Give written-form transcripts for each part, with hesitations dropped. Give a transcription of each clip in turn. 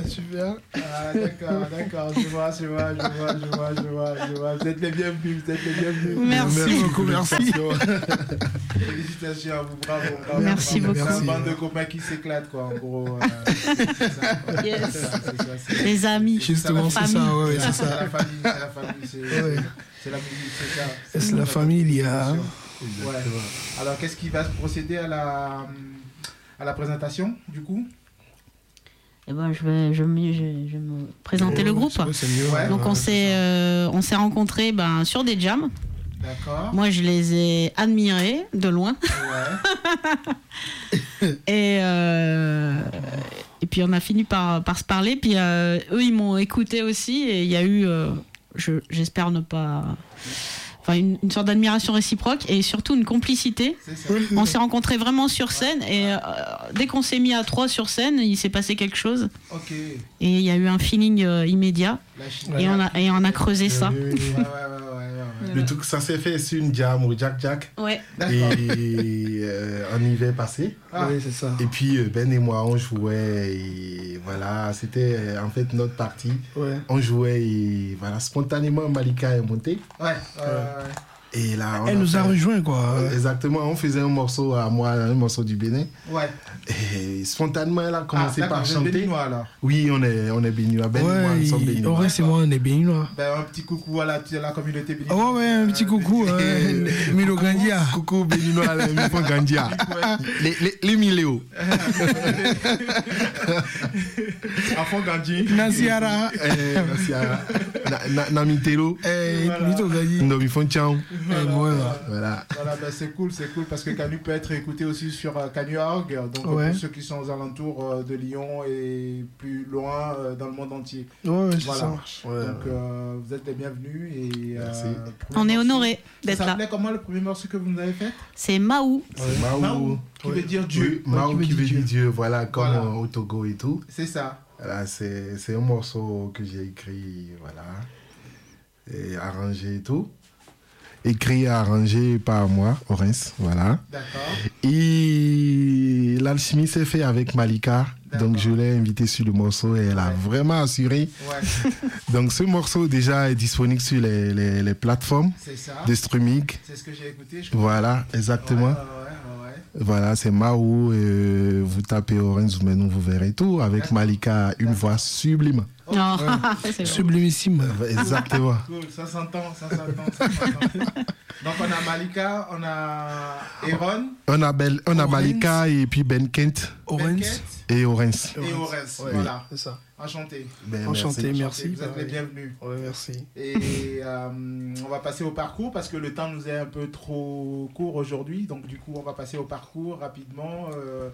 super. Ah, d'accord, je vois. Vous êtes les bienvenus. Merci beaucoup, merci. Félicitations à vous, bravo. Merci beaucoup. C'est une bande de copains qui s'éclatent, quoi, en gros. C'est ça. Yes. C'est Les amis. Justement, c'est ça, ouais, c'est C'est ça. la famille, c'est la musique, c'est ça. C'est la famille, il y a. Ouais. Alors, qu'est-ce qui va se procéder à la présentation, du coup? Eh ben, je vais me présenter le groupe. C'est mieux. Ouais. Donc, on s'est rencontrés sur des jams. D'accord. Moi, je les ai admirés de loin. Ouais. Et puis, on a fini par se parler. Puis, eux, ils m'ont écouté aussi. Et il y a eu, j'espère ne pas... Enfin, une sorte d'admiration réciproque et surtout une complicité. C'est ça. On s'est rencontrés vraiment sur scène et dès qu'on s'est mis à 3 sur scène, il s'est passé quelque chose. Ok. Et il y a eu un feeling immédiat et on a creusé ça. Ouais. Le truc, ça s'est fait sur une jam au Jack. Ouais. D'accord. Et en hiver passé. Ah. Oui, c'est ça. Et puis Ben et moi, on jouait. Et voilà, c'était en fait notre partie. Ouais. On jouait et voilà, spontanément, Malika est montée. Ouais. Et là, on Elle nous a fait- rejoint, quoi. Exactement, on faisait un morceau à moi, un morceau du Bénin. Ouais. Et spontanément, elle a commencé d'accord, par vous êtes chanter. béninois, alors. Oui, on est béninois. Ben et moi, nous sommes béninois. Aurès et moi, on est béninois. Un petit coucou à la communauté béninoise. Oh, ouais, un petit coucou. Milo Gandia. Coucou béninois, les Mifon Gandia. Les Miléo. Enfant Gandhi. Nasiara. Namitelo. Mito Gadi. Mifon Tchao. Voilà. Voilà. Voilà, c'est cool parce que Canu peut être écouté aussi sur Canu.org, donc Ouais. pour ceux qui sont aux alentours de Lyon et plus loin dans le monde entier. Ouais, c'est Voilà. ça. Donc vous êtes les bienvenus et Merci. On est morceau- honorés d'être Ça là. s'appelait comment le premier morceau que vous nous avez fait? C'est Maou. C'est Mao. Mao, qui veut dire Dieu. Oui, Mao qui veut dire Dieu, voilà, comme Voilà. au Togo et tout. C'est ça. Voilà, c'est un morceau que j'ai écrit, voilà, et arrangé et tout. Écrit et arrangé par moi, Orens, voilà. D'accord. Et l'alchimie s'est fait avec Malika, D'accord. donc je l'ai invitée sur le morceau et elle a vraiment assuré. Ouais, Donc ce morceau déjà est disponible sur les plateformes c'est ça. de streaming. C'est ce que j'ai écouté. Je crois. Voilà, exactement. Ouais. Voilà, c'est Mao. Vous tapez Orange, maintenant vous verrez tout. Avec Malika, une voix sublime. Non, c'est bon. Sublimissime. Exactement. Cool, ça s'entend. Donc on a Malika, on a Aaron, On a Orange. Malika et puis Ben Kent Orange. et Orange. et Ores. Ouais, Voilà. c'est ça. Enchanté. Ben, Enchanté, merci. Vous êtes les bienvenus. Ouais, merci. Et on va passer au parcours parce que le temps nous est un peu trop court aujourd'hui. Donc du coup, on va passer au parcours rapidement.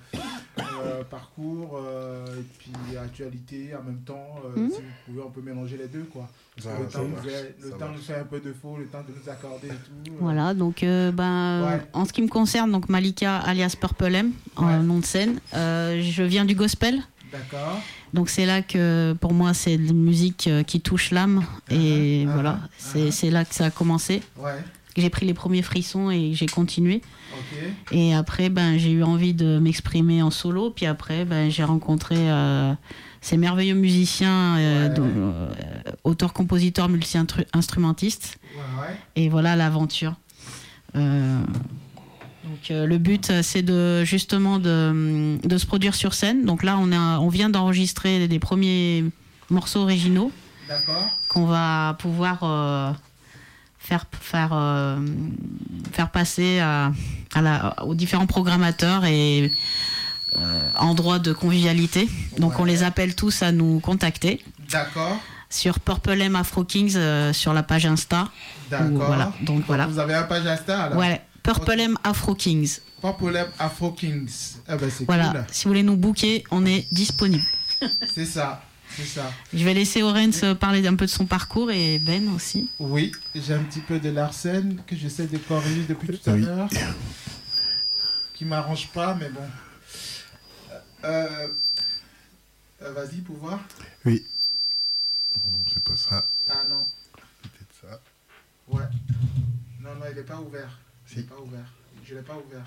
Parcours et puis actualité en même temps. Si vous pouvez, on peut mélanger les deux, quoi. Parce que le temps nous fait un peu de faux, le temps de nous accorder et tout. Voilà, donc en ce qui me concerne, donc Malika alias Purple M, en nom de scène, je viens du gospel. D'accord. Donc c'est là que pour moi c'est une musique qui touche l'âme et voilà, c'est là que ça a commencé. Ouais. J'ai pris les premiers frissons et j'ai continué. Ok. Et après j'ai eu envie de m'exprimer en solo, puis après j'ai rencontré ces merveilleux musiciens, auteurs, compositeurs, multi-instrumentistes. Ouais. Et voilà l'aventure. Donc le but c'est justement de se produire sur scène. Donc là on vient d'enregistrer des premiers morceaux originaux. D'accord. Qu'on va pouvoir faire passer aux différents programmateurs et endroits de convivialité. Donc on les appelle tous à nous contacter. D'accord. Sur Purple M Afro Kings sur la page Insta. D'accord. Voilà. Donc voilà. Vous avez un page Insta alors? Ouais. Purple M Afro Kings. Purple M Afro Kings. Eh ben, c'est Voilà. cool. Si vous voulez nous booker, on est disponible. C'est ça. Je vais laisser Orens parler un peu de son parcours et Ben aussi. Oui, j'ai un petit peu de l'arsène que j'essaie de corriger depuis tout à l'heure. Qui m'arrange pas, mais bon. Vas-y, pouvoir. Oui. C'est pas ça. Ah non. Peut-être ça. Ouais. Non, il n'est pas ouvert. Si. Il n'est pas ouvert. Je l'ai pas ouvert.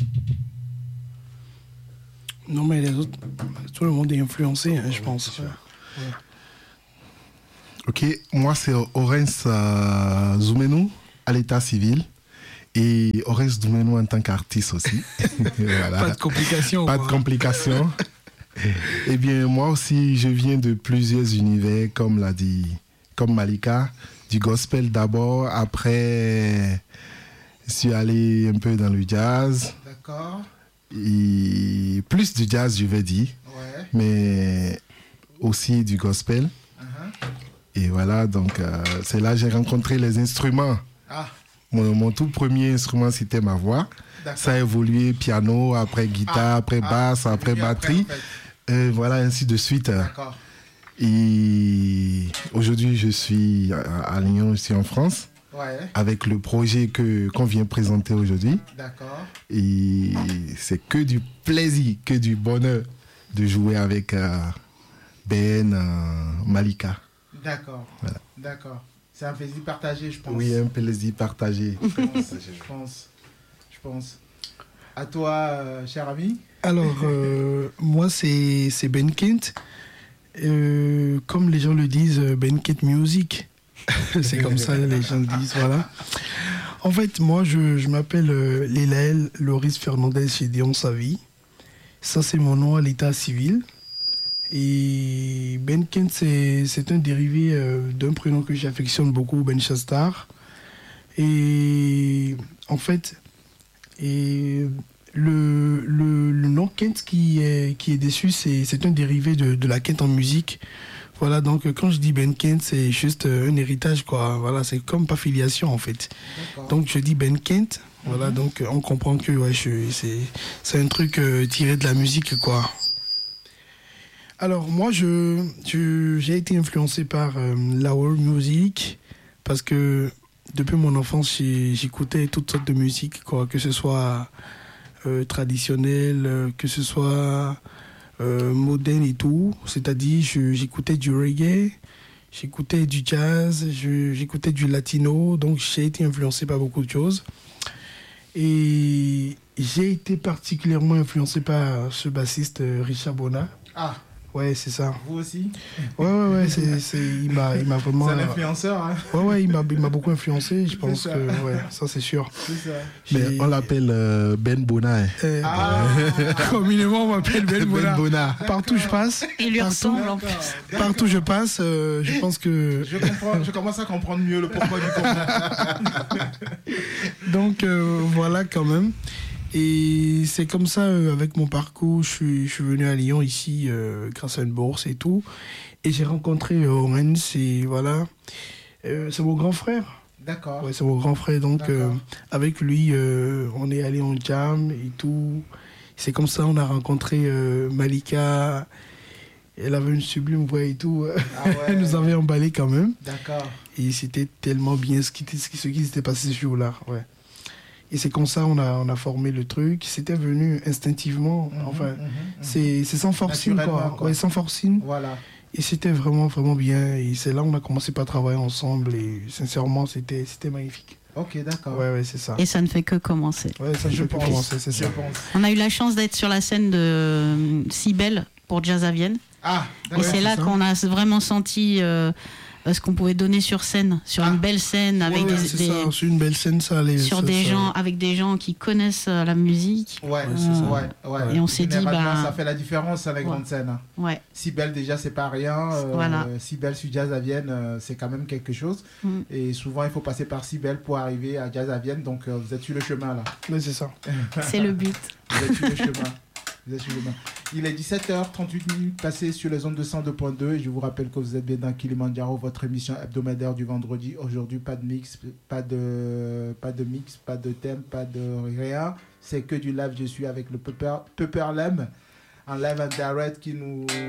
Non, mais les autres, tout le monde est influencé, hein, je pense. Ok, moi c'est Orens Zoumeno à l'état civil et Orens Zoumeno en tant qu'artiste aussi. Voilà. Pas de complications. Pas de complications. Eh bien, moi aussi, je viens de plusieurs univers, comme l'a dit, comme Malika, du gospel d'abord, après, je suis allé un peu dans le jazz. D'accord. Et plus du jazz, je vais dire, Ouais. mais aussi du gospel. Et voilà, donc c'est là que j'ai rencontré les instruments. Ah, Mon tout premier instrument, c'était ma voix. d'accord. Ça a évolué piano, après guitare, après basse, c'est après venu batterie. en fait. Voilà, ainsi de suite. D'accord. Et aujourd'hui, je suis à Lyon, ici en France, Ouais, avec le projet qu'on vient présenter aujourd'hui. d'accord. Et c'est que du plaisir, que du bonheur de jouer avec Ben Malika. D'accord. Voilà. D'accord. C'est un plaisir partagé, je pense. Oui, un plaisir partagé. Je pense. À toi, cher ami. Alors, moi, c'est Ben Kent. Comme les gens le disent, Ben Kent Music. C'est comme ça, les gens le disent, voilà. En fait, moi, je m'appelle Lélaël Loris Fernandez Gédéon Savy. Ça, c'est mon nom à l'état civil. Et Ben Kent, c'est un dérivé d'un prénom que j'affectionne beaucoup, Ben Shastar. Et en fait, le nom Kent qui est dessus, c'est un dérivé de la Kent en musique. Voilà, donc quand je dis Ben Kent, c'est juste un héritage, quoi. Voilà, c'est comme pas filiation, en fait. D'accord. Donc je dis Ben Kent, voilà, donc on comprend que ouais, c'est un truc tiré de la musique, quoi. Alors moi, j'ai été influencé par la world music parce que depuis mon enfance, j'écoutais toutes sortes de musique, quoi, que ce soit traditionnelle, que ce soit moderne et tout. C'est-à-dire, j'écoutais du reggae, j'écoutais du jazz, j'écoutais du latino, donc j'ai été influencé par beaucoup de choses. Et j'ai été particulièrement influencé par ce bassiste Richard Bona. Ah, Ouais, c'est ça. vous aussi. Ouais, il m'a vraiment... C'est un influenceur, hein. Ouais, il m'a beaucoup influencé, je pense ça. que... Ouais, ça c'est sûr. C'est ça. Mais on l'appelle Ben Bona. Communément, on m'appelle Ben Bona. Ben Bona. Partout où je passe, Il lui ressemble en plus. partout où je passe, je pense que... Je commence à comprendre mieux le pourquoi du comment. Donc voilà quand même. Et c'est comme ça, avec mon parcours, je suis venu à Lyon ici grâce à une bourse et tout. Et j'ai rencontré Orens et voilà. C'est mon grand frère. D'accord. Ouais, c'est mon grand frère. Donc avec lui, on est allé en jam et tout. C'est comme ça on a rencontré Malika. Elle avait une sublime voix et tout. Ah ouais. Elle nous avait emballé quand même. D'accord. Et c'était tellement bien ce qui s'était passé ce jour-là. Ouais. Et c'est comme ça on a formé le truc. C'était venu instinctivement. Enfin, c'est sans forcing, naturellement, quoi. Ouais, sans forcing. Voilà. Et c'était vraiment, vraiment bien. Et c'est là où on a commencé par travailler ensemble. Et sincèrement, c'était magnifique. Ok, d'accord. Ouais, c'est ça. Et ça ne fait que commencer. Ouais, ça Je je peux pense. commencer, c'est Je ça. pense. On a eu la chance d'être sur la scène de Cybèle pour Jazz à Vienne. Ah, Et d'accord. c'est là ça. qu'on a vraiment senti ce qu'on pouvait donner sur scène, sur une belle scène avec Ouais, c'est ça. C'est une belle scène, ça. sur des gens, avec des gens qui connaissent la musique. Ouais, c'est ça. ouais. Et on s'est dit, Généralement, bah, ça fait la différence à la grande ouais. scène. Hein. Ouais. Si belle déjà, c'est pas rien. Voilà. Si belle sur Jazz à Vienne, c'est quand même quelque chose. Mm. Et souvent, il faut passer par si belle pour arriver à Jazz à Vienne. Donc, vous êtes sur le chemin là. Mais c'est ça. C'est le but. Vous êtes sur le chemin. Vous êtes sur le chemin. Il est 17h38 passées sur les ondes de 102.2 et je vous rappelle que vous êtes bien dans Kilimandjaro, votre émission hebdomadaire du vendredi. Aujourd'hui, pas de mix, pas de mix, pas de thème, pas de rien. C'est que du live. Je suis avec le Pepper Lem, un live and direct qui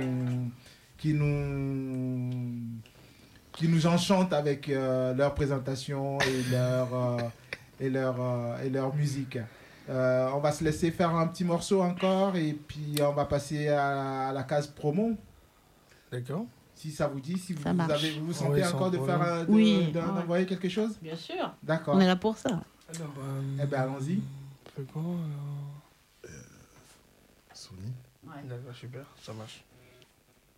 nous enchante avec leur présentation et leur musique. On va se laisser faire un petit morceau encore et puis on va passer à la case promo. D'accord. Si ça vous dit, si vous, Ça marche. vous vous sentez Ouais, sans encore de problème. faire Oui. d'envoyer quelque chose. Bien sûr. D'accord. On est là pour ça. Alors, Eh bien, allons-y. on fait quoi alors Sony. D'accord, super, ça marche.